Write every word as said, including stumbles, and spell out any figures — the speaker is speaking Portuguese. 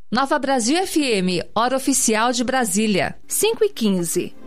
Nova Brasil F M, hora oficial de Brasília, cinco e quinze.